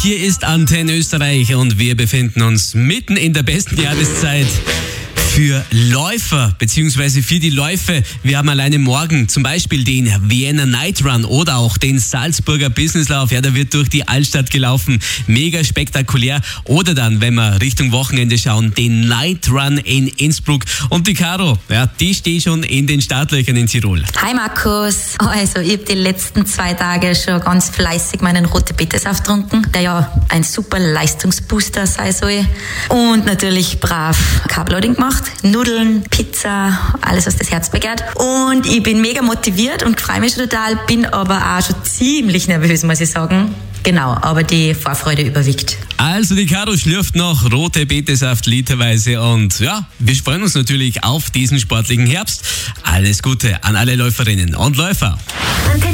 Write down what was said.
hier ist Antenne Österreich und wir befinden uns mitten in der besten Jahreszeit für Läufer, beziehungsweise für die Läufe. Wir haben alleine morgen zum Beispiel den Vienna Night Run oder auch den Salzburger Businesslauf. Ja, da wird durch die Altstadt gelaufen. Mega spektakulär. Oder dann, wenn wir Richtung Wochenende schauen, den Night Run in Innsbruck. Und die Caro, ja, die steht schon in den Startlöchern in Tirol. Hi Markus. Also, ich habe die letzten 2 Tage schon ganz fleißig meinen rote Betesaft getrunken, der ja ein super Leistungsbooster sein soll. Und natürlich brav Carbloading gemacht. Nudeln, Pizza, alles, was das Herz begehrt. Und ich bin mega motiviert und freue mich schon total, bin aber auch schon ziemlich nervös, muss ich sagen. Genau, aber die Vorfreude überwiegt. Also die Caro schlürft noch rote Betesaft literweise und ja, wir freuen uns natürlich auf diesen sportlichen Herbst. Alles Gute an alle Läuferinnen und Läufer. Antenne